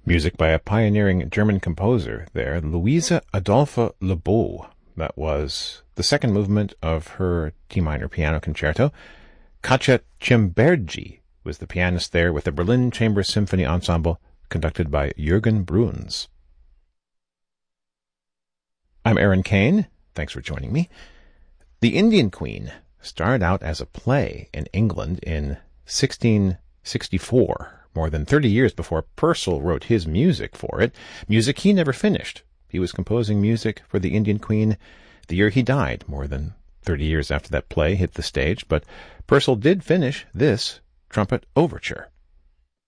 Music by a pioneering German composer there, Louise Adolphe Lebeau. That was the second movement of her D minor piano concerto. Katja Cimbergi was the pianist there with the Berlin Chamber Symphony Ensemble, conducted by Jürgen Bruns. I'm Aaron Kane. Thanks for joining me. The Indian Queen started out as a play in England in 1664. More than 30 years before Purcell wrote his music for it, music he never finished. He was composing music for the Indian Queen the year he died, more than 30 years after that play hit the stage, but Purcell did finish this trumpet overture.